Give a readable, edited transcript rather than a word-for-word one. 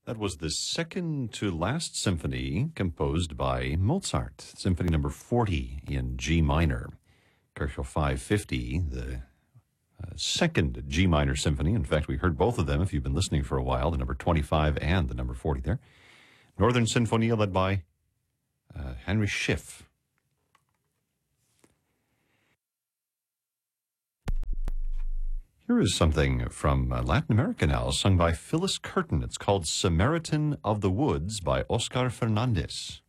That was the second to last symphony composed by Mozart, Symphony number 40 in G minor. Kerschel 550, the second G minor symphony. In fact, we heard both of them if you've been listening for a while, the number 25 and the number 40 there. Northern Sinfonia led by Henry Schiff. Here is something from Latin America now, sung by Phyllis Curtin. It's called Samaritan of the Woods by Oscar Fernandez.